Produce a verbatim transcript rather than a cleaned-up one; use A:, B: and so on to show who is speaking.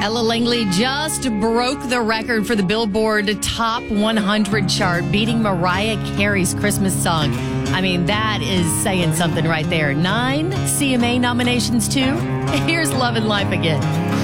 A: Ella Langley just broke the record for the Billboard Top one hundred chart, beating Mariah Carey's Christmas song. I mean, that is saying something right there. Nine C M A nominations, too. Here's Love and Life again.